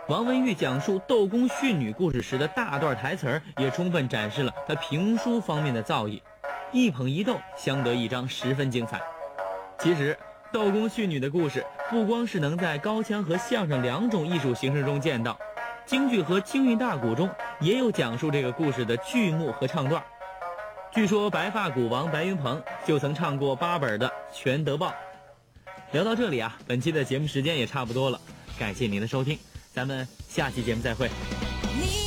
王文玉讲述斗公训女故事时的大段台词也充分展示了他评书方面的造诣，一捧一逗，相得益彰，十分精彩。其实斗公训女的故事不光是能在高腔和相声两种艺术形式中见到，京剧和京韵大鼓中也有讲述这个故事的剧目和唱段。据说白发鼓王白云鹏就曾唱过8本的《全德报》。聊到这里啊，本期的节目时间也差不多了，感谢您的收听，咱们下期节目再会。